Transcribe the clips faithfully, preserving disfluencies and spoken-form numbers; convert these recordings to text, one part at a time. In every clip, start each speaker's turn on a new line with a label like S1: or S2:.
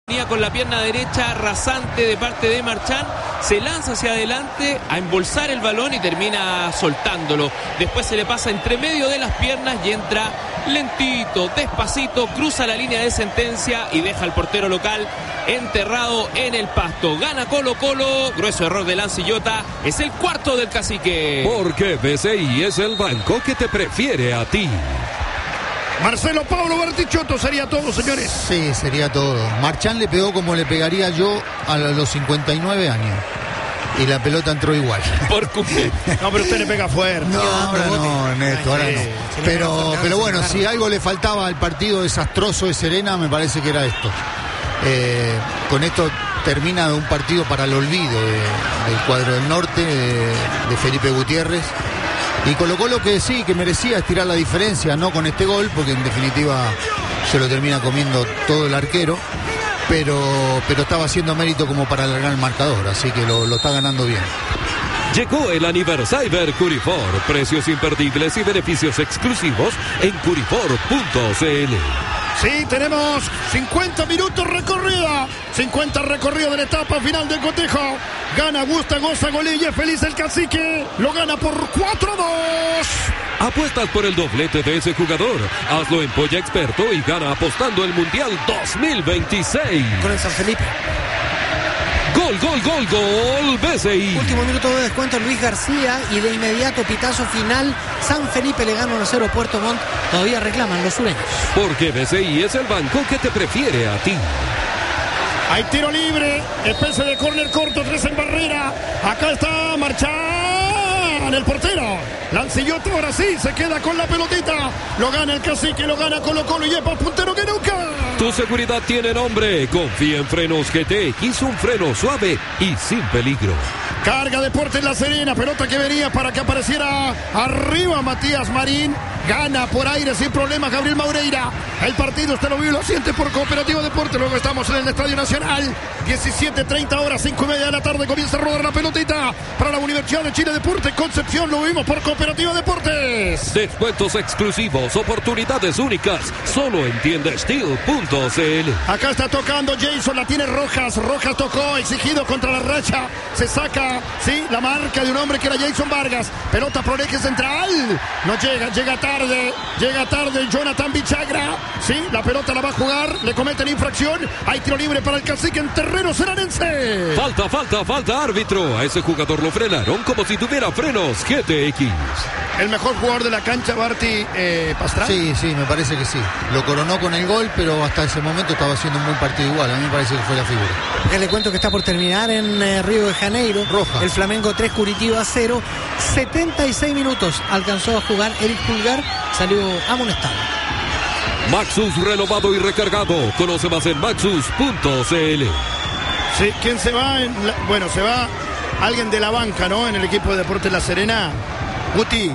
S1: Con la pierna derecha rasante de parte de Marchán, se lanza hacia adelante a embolsar el balón y termina soltándolo. Después se le pasa entre medio de las piernas y entra lentito, despacito, cruza la línea de sentencia y deja al portero local enterrado en el pasto. Gana Colo Colo, grueso error de Lancillota, es el cuarto del Cacique.
S2: Porque B C I es el banco que te prefiere a ti.
S3: Marcelo Pablo Bartichotto, sería todo, señores.
S4: Sí, sería todo. Marchán le pegó como le pegaría yo a los cincuenta y nueve años. Y la pelota entró igual.
S1: Por cumple.
S3: No, pero usted le pega fuerte.
S4: No, ahora no, Neto, ahora no. Pero, pero bueno, si algo le faltaba al partido desastroso de Serena, me parece que era esto. Eh, con esto termina un partido para el olvido de, del cuadro del norte, de, de Felipe Gutiérrez. Y Colo Colo que sí, que merecía estirar la diferencia, no con este gol, porque en definitiva se lo termina comiendo todo el arquero, pero, pero estaba haciendo mérito como para alargar el marcador, así que lo, lo está ganando bien.
S2: Llegó el aniversario Curifor, precios imperdibles y beneficios exclusivos en curifor punto c l.
S3: Sí, tenemos cincuenta minutos recorrida. cincuenta recorrido de la etapa final del cotejo. Gana, gusta, goza, golilla, feliz el Cacique. Lo gana por cuatro a dos.
S2: Apuestas por el doblete de ese jugador. Hazlo en Polla Experto y gana apostando el Mundial dos mil veintiséis.
S5: Con el San Felipe.
S2: Gol, gol, gol, gol, B C I.
S5: Último minuto de descuento Luis García y de inmediato pitazo final. San Felipe le gana uno a cero Puerto Montt. Todavía reclaman los sureños.
S2: Porque B C I es el banco que te prefiere a ti.
S3: Hay tiro libre, especie de córner corto, tres en barrera. Acá está Marchán, el portero. Lancillota ahora sí, se queda con la pelotita. Lo gana el Cacique, lo gana Colo Colo y es más puntero que nunca.
S2: Tu seguridad tiene nombre. Confía en Frenos G T X, un freno suave y sin peligro.
S3: Carga Deportes La Serena, pelota que venía para que apareciera arriba Matías Marín. Gana por aire sin problemas Gabriel Maureira. El partido usted lo vive y lo siente por Cooperativa Deporte. Luego estamos en el Estadio Nacional. diecisiete treinta horas, cinco y media de la tarde. Comienza a rodar la pelotita para la Universidad de Chile Deporte Concepción. Lo vimos por Cooperativa Deportes.
S2: Descuentos exclusivos, oportunidades únicas. Solo en tienda steel punto c l.
S3: Acá está tocando Jason, la tiene Rojas. Rojas tocó, exigido contra la racha. Se saca, sí, la marca de un hombre que era Jason Vargas. Pelota por eje central. No llega, llega tarde. Llega tarde Jonathan Bichagra. Sí, la pelota la va a jugar. Le cometen infracción. Hay tiro libre para el Cacique en terreno seranense.
S2: Falta, falta, falta, árbitro. A ese jugador lo frenaron como si tuviera frenos G T X.
S3: El mejor jugador de la cancha, Barty eh, Pastrana.
S4: Sí, sí, me parece que sí. Lo coronó con el gol, pero hasta ese momento estaba haciendo un buen partido igual. A mí me parece que fue la figura.
S5: Les cuento que está por terminar en eh, Río de Janeiro.
S4: Roja.
S5: El Flamengo tres, Curitiba cero. setenta y seis minutos alcanzó a jugar Eric Pulgar. Salió amonestado.
S2: Maxus renovado y recargado. Conoce más en maxus punto c l.
S3: Sí, ¿quién se va? En la, bueno, se va alguien de la banca, ¿no? En el equipo de Deportes La Serena. Guti.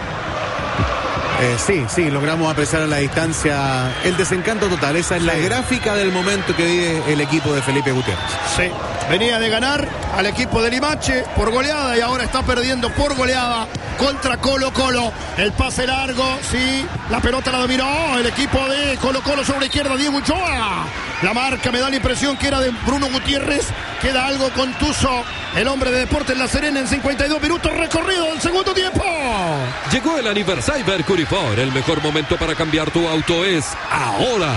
S6: Eh, sí, sí, logramos apreciar a la distancia el desencanto total. Esa es sí. La gráfica del momento que vive el equipo de Felipe Gutiérrez.
S3: Sí, venía de ganar al equipo de Limache por goleada y ahora está perdiendo por goleada contra Colo Colo. El pase largo, sí, la pelota la dominó el equipo de Colo Colo sobre la izquierda, Diego Ochoa. La marca me da la impresión que era de Bruno Gutiérrez. Queda algo contuso el hombre de Deportes La Serena en cincuenta y dos minutos recorrido del segundo tiempo.
S2: Llegó el aniversario Curifor. El mejor momento para cambiar tu auto es ahora.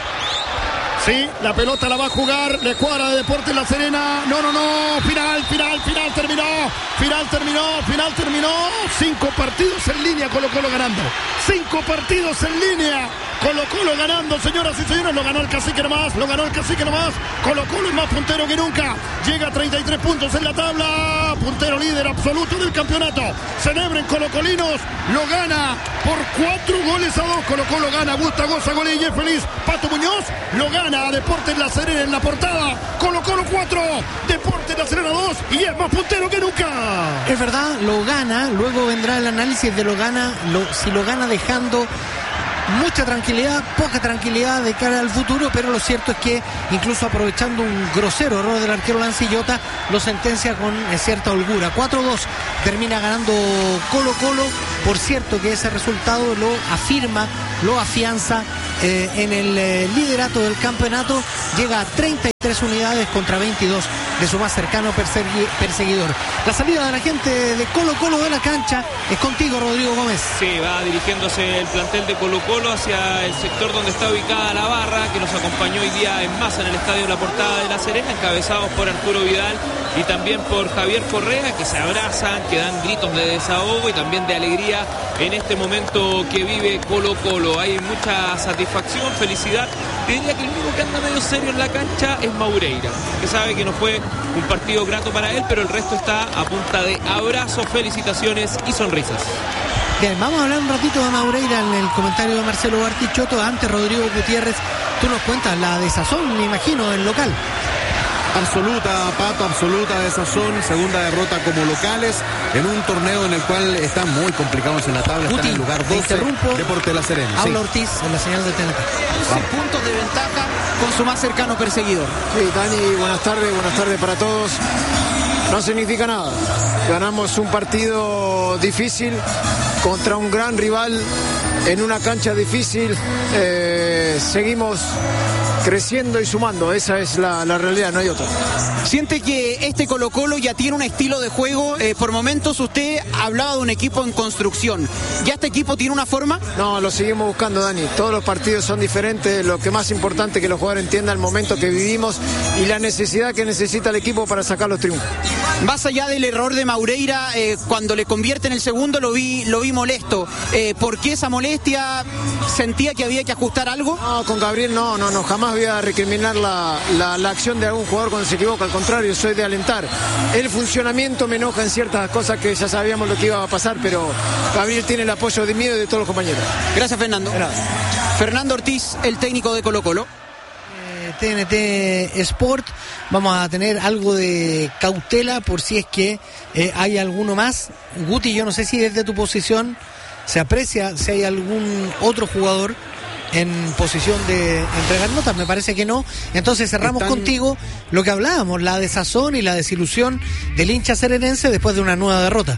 S3: Sí, la pelota la va a jugar, le cuadra de Deportes La Serena. No, no, no, final, final, final, terminó. Final terminó, final terminó. Cinco partidos en línea, Colo Colo ganando. Cinco partidos en línea. Colo Colo ganando, señoras y señores. Lo ganó el Cacique nomás, lo ganó el Cacique nomás. Colo Colo es más puntero que nunca. Llega a treinta y tres puntos en la tabla. Puntero líder absoluto del campeonato. Celebren colocolinos. Lo gana por cuatro goles a dos. Colo Colo gana, gusta, goza, golilla, feliz. Pato Muñoz lo gana a Deportes La Serena en la portada. Colo Colo cuatro, Deportes La Serena dos. Y es más puntero que nunca.
S5: Es verdad, lo gana. Luego vendrá el análisis de lo gana. Lo, si lo gana dejando mucha tranquilidad, poca tranquilidad de cara al futuro, pero lo cierto es que incluso aprovechando un grosero error del arquero Lancillota, lo sentencia con cierta holgura. cuatro dos termina ganando Colo Colo. Por cierto que ese resultado lo afirma, lo afianza eh, en el eh, liderato del campeonato. Llega a treinta tres unidades contra veintidós de su más cercano persegui- perseguidor. La salida de la gente de Colo Colo de la cancha es contigo, Rodrigo Gómez.
S1: Sí, va dirigiéndose el plantel de Colo Colo hacia el sector donde está ubicada la barra, que nos acompañó hoy día en masa en el estadio La Portada de La Serena, encabezados por Arturo Vidal y también por Javier Correa, que se abrazan, que dan gritos de desahogo y también de alegría en este momento que vive Colo Colo. Hay mucha satisfacción, felicidad. Te diría que el único que anda medio serio en la cancha es Maureira, que sabe que no fue un partido grato para él, pero el resto está a punta de abrazos, felicitaciones y sonrisas.
S5: Bien, vamos a hablar un ratito de Maureira en el comentario de Marcelo Bartichotto. Antes, Rodrigo Gutiérrez, tú nos cuentas la desazón, me imagino, del local.
S6: Absoluta, Pato, absoluta desazón, segunda derrota como locales en un torneo en el cual están muy complicados en la tabla,
S5: Guti,
S6: están en el lugar
S5: te
S6: doce,
S5: interrumpo.
S6: Deporte de La Serena.
S5: Habla
S6: Sí.
S5: Ortiz en la señal de T N T.
S7: once puntos de ventaja con su más cercano perseguidor.
S8: Sí, Dani, buenas tardes, buenas tardes para todos. No significa nada. Ganamos un partido difícil contra un gran rival en una cancha difícil. Eh, seguimos creciendo y sumando. Esa es la, la realidad, no hay otra.
S7: Siente que este Colo Colo ya tiene un estilo de juego. Eh, por momentos usted hablaba de un equipo en construcción. ¿Ya este equipo tiene una forma?
S8: No, lo seguimos buscando, Dani. Todos los partidos son diferentes. Lo que más importante es que los jugadores entiendan el momento que vivimos y la necesidad que necesita el equipo para sacar los triunfos.
S7: Más allá del error de Maureira, eh, cuando le convierte en el segundo lo vi, lo vi molesto. Eh, ¿Por qué esa molestia? ¿Sentía que había que ajustar algo?
S8: No, con Gabriel no, no, no, jamás voy a recriminar la, la, la acción de algún jugador cuando se equivoca. Al contrario, soy de alentar. El funcionamiento me enoja en ciertas cosas que ya sabíamos lo que iba a pasar, pero Gabriel tiene el apoyo de mí y de todos los compañeros.
S7: Gracias, Fernando. Fernando Ortiz, el técnico de Colo Colo.
S5: T N T Sport, vamos a tener algo de cautela por si es que eh, hay alguno más. Guti, yo no sé si desde tu posición se aprecia si hay algún otro jugador en posición de entregar notas, me parece que no. Entonces cerramos
S6: Están...
S5: contigo lo que hablábamos, la desazón y la desilusión del hincha serenense después de una nueva derrota.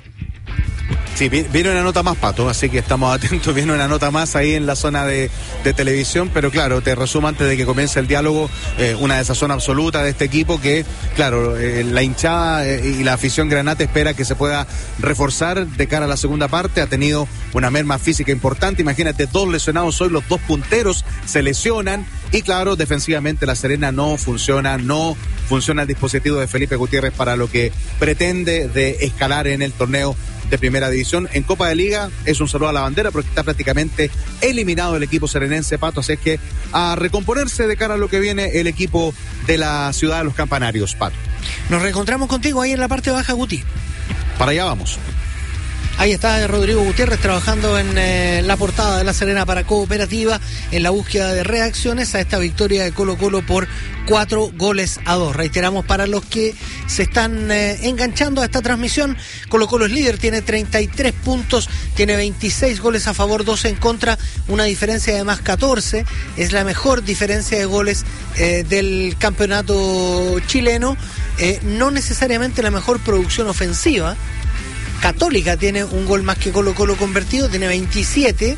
S6: Sí, viene una nota más, Pato, así que estamos atentos, viene una nota más ahí en la zona de, de televisión, pero claro, te resumo antes de que comience el diálogo, eh, una desazón absoluta de este equipo que, claro, eh, la hinchada eh, y la afición granate espera que se pueda reforzar de cara a la segunda parte, ha tenido una merma física importante, imagínate, dos lesionados hoy, los dos punteros se lesionan y claro, defensivamente La Serena no funciona, no funciona el dispositivo de Felipe Gutiérrez para lo que pretende de escalar en el torneo de primera división. En Copa de Liga es un saludo a la bandera porque está prácticamente eliminado el equipo serenense, Pato, así es que a recomponerse de cara a lo que viene el equipo de la ciudad de los Campanarios, Pato.
S5: Nos reencontramos contigo ahí en la parte baja, Guti.
S6: Para allá vamos.
S5: Ahí está Rodrigo Gutiérrez trabajando en eh, la portada de La Serena para Cooperativa en la búsqueda de reacciones a esta victoria de Colo Colo por cuatro goles a dos. Reiteramos para los que se están eh, enganchando a esta transmisión, Colo Colo es líder, tiene treinta y tres puntos, tiene veintiséis goles a favor, doce en contra, una diferencia de más catorce, es la mejor diferencia de goles eh, del campeonato chileno, eh, no necesariamente la mejor producción ofensiva. Católica tiene un gol más que Colo Colo convertido, tiene veintisiete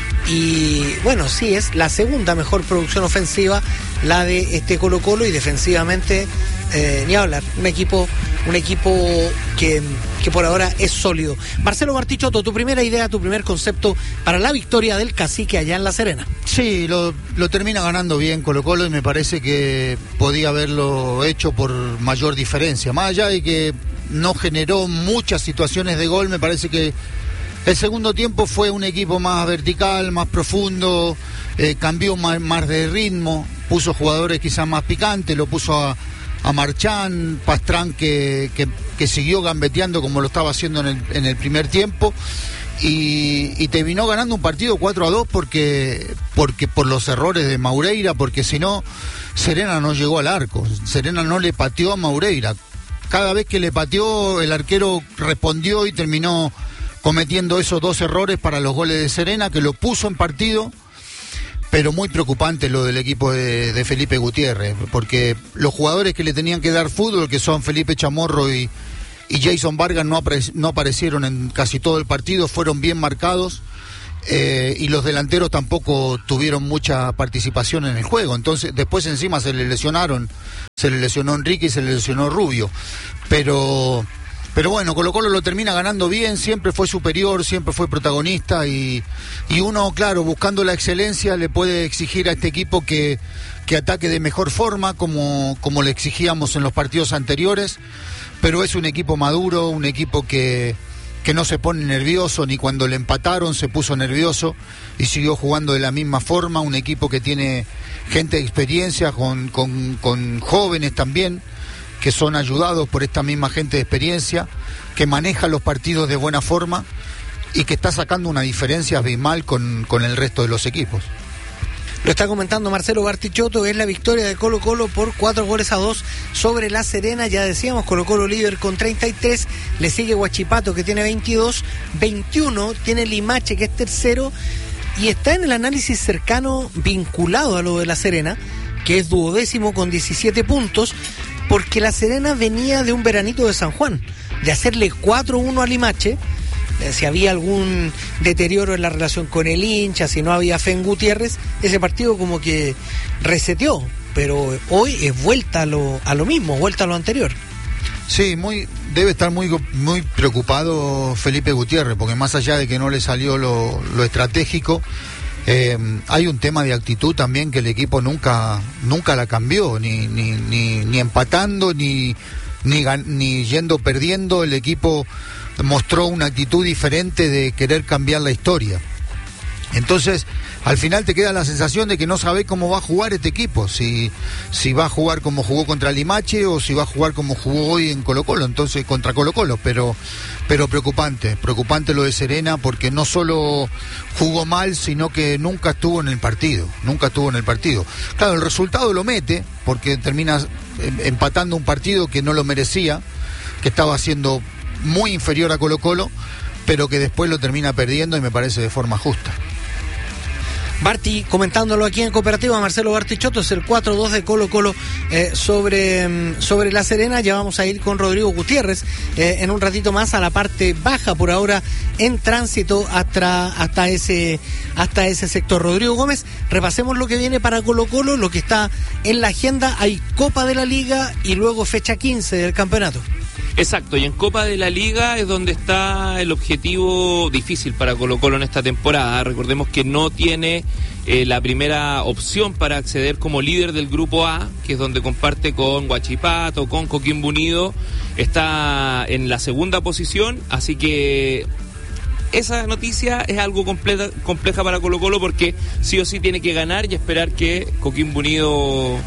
S5: y bueno, sí es la segunda mejor producción ofensiva la de este Colo Colo y defensivamente eh, ni hablar, un equipo un equipo que, que por ahora es sólido. Marcelo Bartichotto, tu primera idea, tu primer concepto para la victoria del Cacique allá en La Serena.
S4: Sí, lo, lo termina ganando bien Colo Colo y me parece que podía haberlo hecho por mayor diferencia, más allá de que no generó muchas situaciones de gol, me parece que el segundo tiempo fue un equipo más vertical, más profundo, eh, cambió más, más de ritmo, puso jugadores quizás más picantes, lo puso a, a Marchán, Pastrán que, que, que siguió gambeteando como lo estaba haciendo en el, en el primer tiempo y, y terminó ganando un partido cuatro a dos porque, porque por los errores de Maureira, porque si no Serena no llegó al arco, Serena no le pateó a Maureira. Cada vez que le pateó, el arquero respondió y terminó cometiendo esos dos errores para los goles de Serena, que lo puso en partido, pero muy preocupante lo del equipo de, de Felipe Gutiérrez, porque los jugadores que le tenían que dar fútbol, que son Felipe Chamorro y, y Jason Vargas, no, apare, no aparecieron en casi todo el partido, fueron bien marcados, Eh, y los delanteros tampoco tuvieron mucha participación en el juego. Entonces, después encima se le lesionaron, se le lesionó Enrique y se le lesionó Rubio. Pero, pero bueno, Colo Colo lo termina ganando bien, siempre fue superior, siempre fue protagonista y, y uno, claro, buscando la excelencia le puede exigir a este equipo que, que ataque de mejor forma, como, como le exigíamos en los partidos anteriores, pero es un equipo maduro, un equipo que que no se pone nervioso, ni cuando le empataron se puso nervioso y siguió jugando de la misma forma, un equipo que tiene gente de experiencia, con, con, con jóvenes también, que son ayudados por esta misma gente de experiencia, que maneja los partidos de buena forma y que está sacando una diferencia abismal con, con el resto de los equipos.
S5: Lo está comentando Marcelo Bartichotto, es la victoria de Colo Colo por cuatro goles a dos sobre La Serena. Ya decíamos, Colo Colo líder con treinta y tres, le sigue Huachipato que tiene veintidós, veintiuno tiene Limache que es tercero y está en el análisis cercano vinculado a lo de La Serena, que es duodécimo con diecisiete puntos, porque La Serena venía de un veranito de San Juan, de hacerle cuatro uno a Limache. Si había algún deterioro en la relación con el hincha, si no había fe en Gutiérrez, ese partido como que reseteó, pero hoy es vuelta a lo, a lo mismo, vuelta a lo anterior.
S4: Sí, muy debe estar muy, muy preocupado Felipe Gutiérrez, porque más allá de que no le salió lo, lo estratégico, eh, hay un tema de actitud también que el equipo nunca, nunca la cambió, ni, ni, ni, ni empatando, ni, ni, ni yendo perdiendo, el equipo mostró una actitud diferente de querer cambiar la historia. Entonces, al final te queda la sensación de que no sabés cómo va a jugar este equipo, si, si va a jugar como jugó contra Limache o si va a jugar como jugó hoy en Colo Colo, entonces contra Colo Colo, pero, pero preocupante, preocupante lo de Serena, porque no solo jugó mal, sino que nunca estuvo en el partido, nunca estuvo en el partido. Claro, el resultado lo mete, porque termina empatando un partido que no lo merecía, que estaba haciendo muy inferior a Colo Colo, pero que después lo termina perdiendo y me parece de forma justa.
S5: Barti, comentándolo aquí en Cooperativa, Marcelo Bartichotto, es el cuatro dos de Colo Colo eh, sobre, sobre La Serena. Ya vamos a ir con Rodrigo Gutiérrez eh, en un ratito más a la parte baja, por ahora en tránsito hasta, hasta, ese, hasta ese sector. Rodrigo Gómez, repasemos lo que viene para Colo Colo, lo que está en la agenda. Hay Copa de la Liga y luego fecha quince del campeonato.
S1: Exacto, y en Copa de la Liga es donde está el objetivo difícil para Colo Colo en esta temporada. Recordemos que no tiene eh, la primera opción para acceder como líder del Grupo A, que es donde comparte con Huachipato, con Coquimbo Unido. Está en la segunda posición, así que esa noticia es algo completa, compleja para Colo Colo, porque sí o sí tiene que ganar y esperar que Coquimbo Unido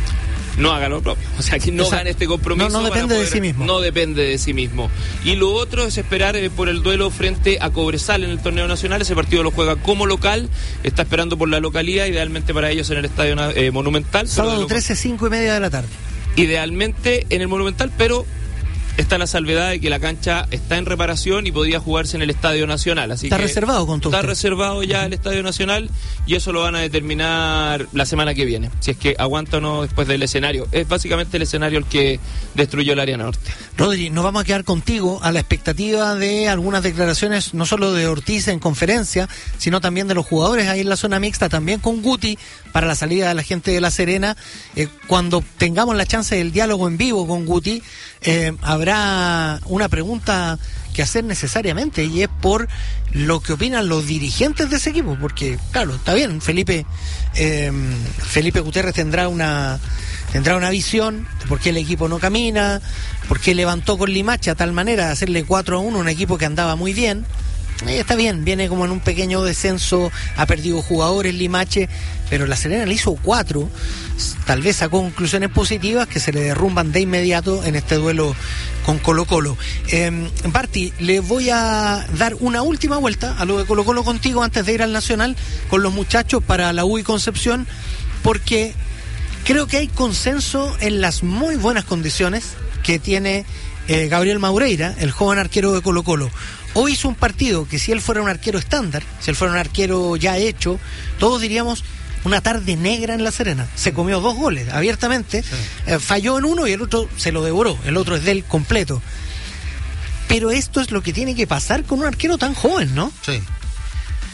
S1: no haga lo propio, o sea, que no gane este compromiso.
S5: No, no depende
S1: poder,
S5: de sí mismo.
S1: No depende de sí mismo. Y lo otro es esperar eh, por el duelo frente a Cobresal en el torneo nacional. Ese partido lo juega como local, está esperando por la localidad, idealmente para ellos en el Estadio eh, Monumental.
S5: Sábado trece, cinco y media de la tarde.
S1: Idealmente en el Monumental, pero está la salvedad de que la cancha está en reparación y podría jugarse en el Estadio Nacional. Así
S5: está
S1: que
S5: reservado con todo.
S1: Está
S5: usted.
S1: reservado ya el Estadio Nacional y eso lo van a determinar la semana que viene, si es que aguanta o no después del escenario. Es básicamente el escenario el que destruyó el área norte.
S5: Rodri, nos vamos a quedar contigo a la expectativa de algunas declaraciones, no solo de Ortiz en conferencia, sino también de los jugadores ahí en la zona mixta, también con Guti, para la salida de la gente de La Serena. Eh, cuando tengamos la chance del diálogo en vivo con Guti, eh, habrá una pregunta que hacer necesariamente, y es por lo que opinan los dirigentes de ese equipo, porque claro, está bien, Felipe eh, Felipe Gutiérrez tendrá una tendrá una visión de por qué el equipo no camina, por qué levantó con Limache a tal manera de hacerle cuatro a uno, un equipo que andaba muy bien. Eh, está bien, viene como en un pequeño descenso, ha perdido jugadores Limache, pero La Serena le hizo cuatro, tal vez sacó conclusiones positivas que se le derrumban de inmediato en este duelo con Colo Colo. Eh, Barti, le voy a dar una última vuelta a lo de Colo Colo contigo antes de ir al Nacional con los muchachos para la U y Concepción, porque creo que hay consenso en las muy buenas condiciones que tiene eh, Gabriel Maureira, el joven arquero de Colo Colo. Hoy hizo un partido que, si él fuera un arquero estándar, si él fuera un arquero ya hecho, todos diríamos una tarde negra en La Serena. Se comió dos goles abiertamente, sí. eh, falló en uno y el otro se lo devoró, el otro es del completo. Pero esto es lo que tiene que pasar con un arquero tan joven, ¿no?
S4: Sí.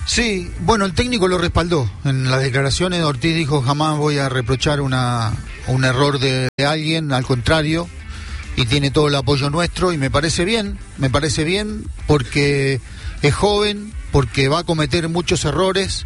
S4: Sí, bueno, el técnico lo respaldó. En las declaraciones Ortiz dijo: jamás voy a reprochar una, un error de, de alguien, al contrario, y tiene todo el apoyo nuestro, y me parece bien, me parece bien porque es joven, porque va a cometer muchos errores,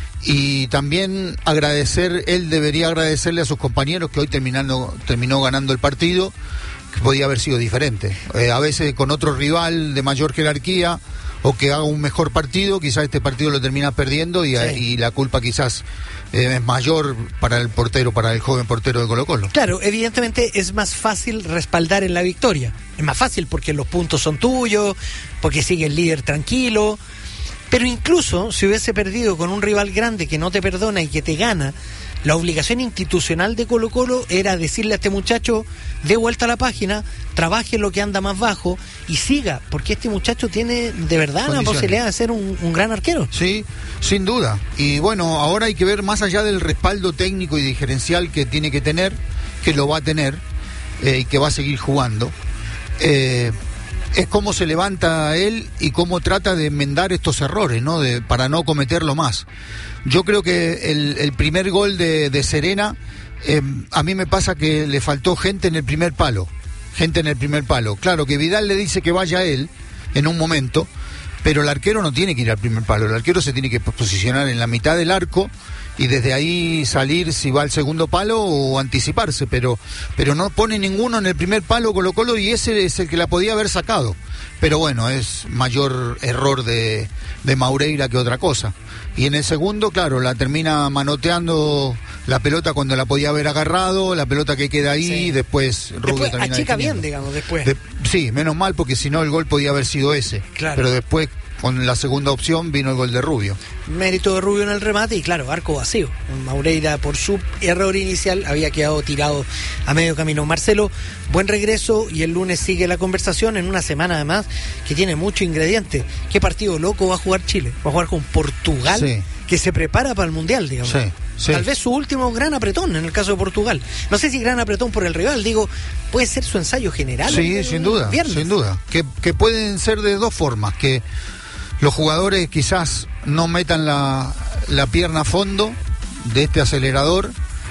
S4: y también agradecer, él debería agradecerle a sus compañeros que hoy terminando, terminó ganando el partido, que podía haber sido diferente. Eh, a veces con otro rival de mayor jerarquía, o que haga un mejor partido, quizás este partido lo termina perdiendo y, sí. y la culpa quizás eh, es mayor para el portero, para el joven portero de Colo-Colo.
S5: Claro, evidentemente es más fácil respaldar en la victoria. Es más fácil porque los puntos son tuyos, porque sigue el líder tranquilo. Pero incluso si hubiese perdido con un rival grande que no te perdona y que te gana, la obligación institucional de Colo-Colo era decirle a este muchacho: dé vuelta a la página, trabaje lo que anda más bajo y siga, porque este muchacho tiene de verdad la posibilidad de ser un, un gran arquero.
S4: Sí, sin duda. Y bueno, ahora hay que ver más allá del respaldo técnico y diferencial que tiene que tener, que lo va a tener eh, y que va a seguir jugando. Eh, es cómo se levanta él y cómo trata de enmendar estos errores, ¿no? De, para no cometerlo más. Yo creo que el, el primer gol de, de Serena, eh, a mí me pasa que le faltó gente en el primer palo, gente en el primer palo. Claro que Vidal le dice que vaya él en un momento, pero el arquero no tiene que ir al primer palo, el arquero se tiene que posicionar en la mitad del arco y desde ahí salir si va al segundo palo o anticiparse, pero, pero no pone ninguno en el primer palo Colo-Colo, y ese es el que la podía haber sacado. Pero bueno, es mayor error de, de Maureira que otra cosa. Y en el segundo, claro, la termina manoteando la pelota cuando la podía haber agarrado, la pelota que queda ahí, sí. Después Rubio
S5: después,
S4: termina
S5: achica
S4: definiendo.
S5: bien, digamos, después.
S4: De, sí, menos mal, porque si no el gol podía haber sido ese.
S5: Claro.
S4: Pero después, con la segunda opción, vino el gol de Rubio.
S5: Mérito de Rubio en el remate y claro, arco vacío. Maureira, por su error inicial, había quedado tirado a medio camino. Marcelo, buen regreso, y el lunes sigue la conversación en una semana además que tiene mucho ingrediente. ¿Qué partido loco va a jugar Chile? Va a jugar con Portugal, sí. que se prepara para el Mundial, digamos.
S4: Sí. Sí.
S5: Tal vez su último gran apretón en el caso de Portugal. No sé si gran apretón por el rival, digo, puede ser su ensayo general.
S4: Sí, sin duda, viernes. sin duda. Que, que pueden ser de dos formas, que los jugadores quizás no metan la, la pierna a fondo de este acelerador,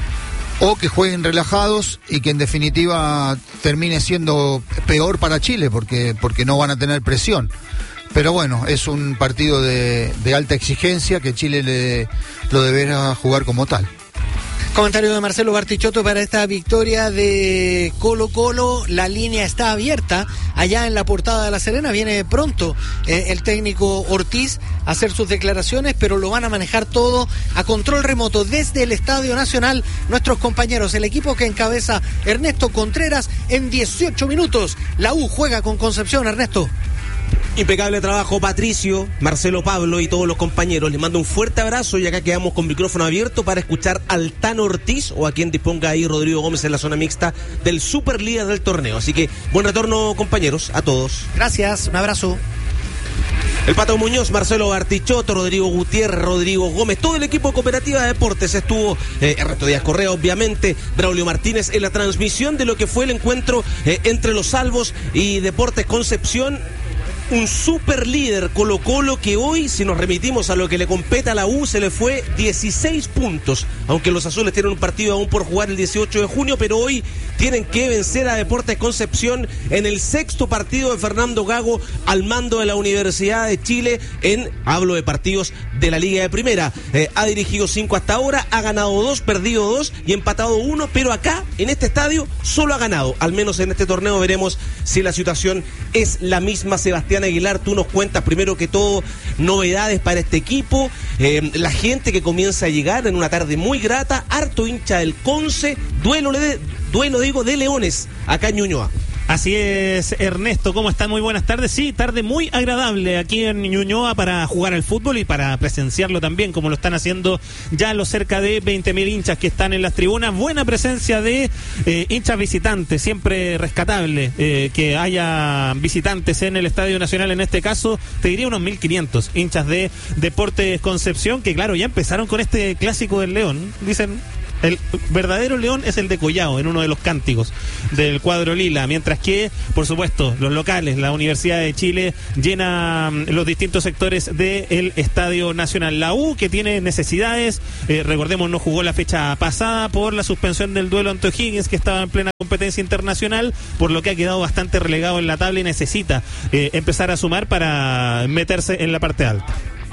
S4: o que jueguen relajados y que en definitiva termine siendo peor para Chile porque, porque no van a tener presión. Pero bueno, es un partido de, de alta exigencia que Chile le, lo deberá jugar como tal.
S5: Comentario de Marcelo Bartichotto para esta victoria de Colo-Colo. La línea está abierta allá en la Portada de La Serena. Viene pronto eh, el técnico Ortiz a hacer sus declaraciones, pero lo van a manejar todo a control remoto desde el Estadio Nacional. Nuestros compañeros, el equipo que encabeza Ernesto Contreras, en dieciocho minutos. La U juega con Concepción, Ernesto.
S9: Impecable trabajo, Patricio, Marcelo, Pablo y todos los compañeros. Les mando un fuerte abrazo y acá quedamos con micrófono abierto para escuchar al Tano Ortiz o a quien disponga ahí Rodrigo Gómez en la zona mixta del super líder del torneo. Así que buen retorno, compañeros, a todos.
S5: Gracias, un abrazo.
S9: El Pato Muñoz, Marcelo Bartichotto, Rodrigo Gutiérrez, Rodrigo Gómez, todo el equipo de Cooperativa de Deportes estuvo, eh, Ernesto Díaz Correa, obviamente, Braulio Martínez, en la transmisión de lo que fue el encuentro eh, entre Los Salvos y Deportes Concepción. Un super líder Colo-Colo que hoy, si nos remitimos a lo que le compete a la U, se le fue dieciséis puntos, aunque los azules tienen un partido aún por jugar el dieciocho de junio, pero hoy tienen que vencer a Deportes Concepción en el sexto partido de Fernando Gago al mando de la Universidad de Chile en, hablo de partidos de la Liga de Primera. Eh, ha dirigido cinco hasta ahora, ha ganado dos, perdido dos y empatado uno, pero acá, en este estadio, solo ha ganado. Al menos en este torneo veremos si la situación es la misma. Sebastián Aguilar, tú nos cuentas primero que todo novedades para este equipo, eh, la gente que comienza a llegar en una tarde muy grata, harto hincha del Conce, duelo, de, duelo digo, de Leones, acá en Ñuñoa.
S10: Así es, Ernesto, ¿cómo están? Muy buenas tardes. Sí, tarde muy agradable aquí en Ñuñoa para jugar al fútbol y para presenciarlo también, como lo están haciendo ya los cerca de veinte mil hinchas que están en las tribunas. Buena presencia de eh, hinchas visitantes, siempre rescatable eh, que haya visitantes en el Estadio Nacional. En este caso, te diría unos mil quinientos hinchas de Deportes Concepción, que claro, ya empezaron con este clásico del León. Dicen, El verdadero león es el de Collao, en uno de los cánticos del cuadro lila, mientras que, por supuesto, los locales, la Universidad de Chile llena los distintos sectores del Estadio Nacional. La U, que tiene necesidades, eh, recordemos, no jugó la fecha pasada por la suspensión del duelo ante O'Higgins, que estaba en plena competencia internacional, por lo que ha quedado bastante relegado en la tabla y necesita eh, empezar a sumar para meterse en la parte alta.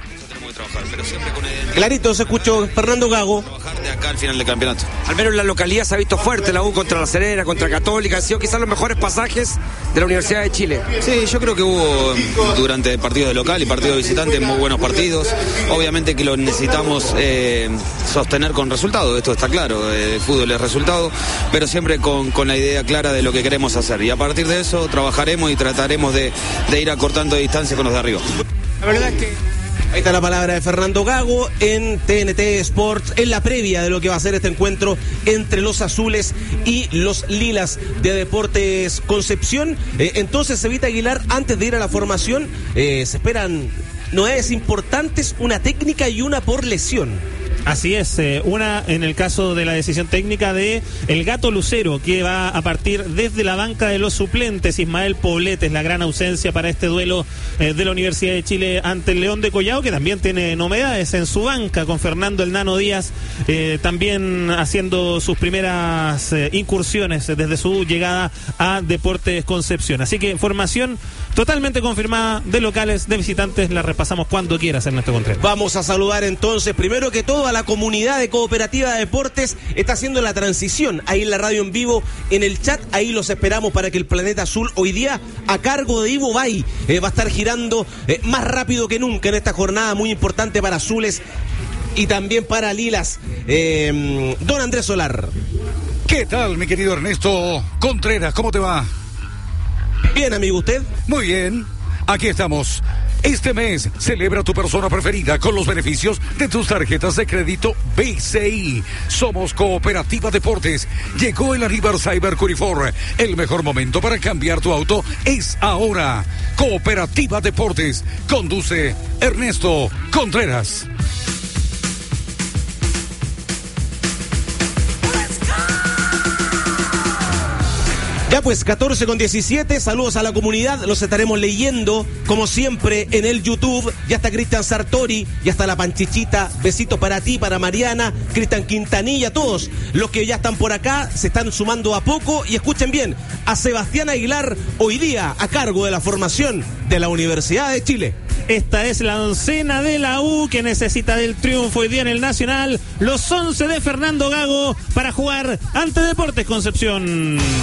S11: Pero siempre con el...
S9: Clarito, se escuchó Fernando Gago.
S11: Trabajar de acá al final del campeonato. Al menos la localidad se ha visto fuerte, la U contra La Serena, contra Católica, han sido quizás los mejores pasajes de la Universidad de Chile.
S12: Sí, yo creo que hubo durante partidos de local y partidos de visitante muy buenos partidos. Obviamente que lo necesitamos eh, sostener con resultados, esto está claro, eh, el fútbol es resultado, pero siempre con, con la idea clara de lo que queremos hacer. Y a partir de eso trabajaremos y trataremos de, de ir acortando distancia con los de arriba.
S9: La verdad es que ahí está la palabra de Fernando Gago en T N T Sports, en la previa de lo que va a ser este encuentro entre los azules y los lilas de Deportes Concepción. Eh, entonces, Evita Aguilar, antes de ir a la formación, eh, se esperan novedades importantes, una técnica y una por lesión.
S10: Así es, eh, una en el caso de la decisión técnica de el Gato Lucero, que va a partir desde la banca de los suplentes. Ismael Poblete es la gran ausencia para este duelo eh, de la Universidad de Chile ante el León de Collao, que también tiene novedades en su banca, con Fernando El Nano Díaz eh, también haciendo sus primeras eh, incursiones desde su llegada a Deportes Concepción. Así que formación totalmente confirmada de locales, de visitantes, la repasamos cuando quieras, Ernesto Contreras.
S9: Vamos a saludar entonces, primero que todo, a la comunidad de Cooperativa de Deportes. Está haciendo la transición ahí en la radio en vivo, en el chat. Ahí los esperamos para que el Planeta Azul, hoy día a cargo de Ivo Bay, eh, va a estar girando eh, más rápido que nunca en esta jornada muy importante para azules y también para lilas. Eh, don Andrés Solar.
S13: ¿Qué tal, mi querido Ernesto Contreras? ¿Cómo te va?
S9: Bien, amigo, ¿usted?
S13: Muy bien, aquí estamos. Este mes celebra tu persona preferida con los beneficios de tus tarjetas de crédito B C I. Somos Cooperativa Deportes. Llegó el Aniversaire Curifor. El mejor momento para cambiar tu auto es ahora. Cooperativa Deportes. Conduce Ernesto Contreras.
S9: Ya pues, catorce con diecisiete, saludos a la comunidad, los estaremos leyendo como siempre en el YouTube. Ya está Cristian Sartori, ya está la Panchichita, besitos para ti, para Mariana, Cristian Quintanilla, todos los que ya están por acá se están sumando a poco. Y escuchen bien, a Sebastián Aguilar hoy día a cargo de la formación de la Universidad de Chile.
S10: Esta es la oncena de la U, que necesita del triunfo hoy día en el Nacional. Los once de Fernando Gago para jugar ante Deportes Concepción.